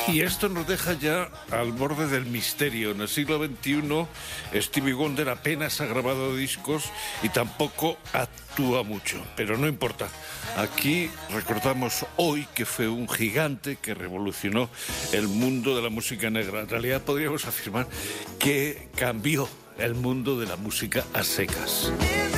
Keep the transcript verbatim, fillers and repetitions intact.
Y esto nos deja ya al borde del misterio. En el siglo veintiuno, Stevie Wonder apenas ha grabado discos y tampoco actúa mucho. Pero no importa. Aquí recordamos hoy que fue un gigante que revolucionó el mundo de la música negra. En realidad podríamos afirmar que cambió el mundo de la música a secas.